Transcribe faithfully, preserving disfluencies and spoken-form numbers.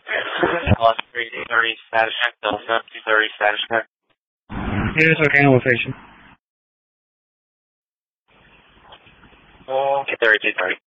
Lost three two thirty status check, Delta two thirty status check. Here's okay elevation. two thirty, two thirty.